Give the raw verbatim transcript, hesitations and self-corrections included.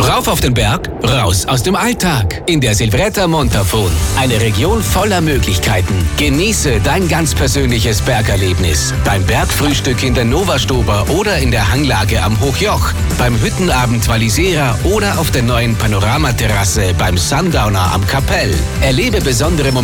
Rauf auf den Berg, raus aus dem Alltag. In der Silvretta Montafon. Eine Region voller Möglichkeiten. Genieße dein ganz persönliches Bergerlebnis. Beim Bergfrühstück in der Novastober oder in der Hanglage am Hochjoch. Beim Hüttenabend Walisera oder auf der neuen Panoramaterrasse beim Sundowner am Kapell. Erlebe besondere Momente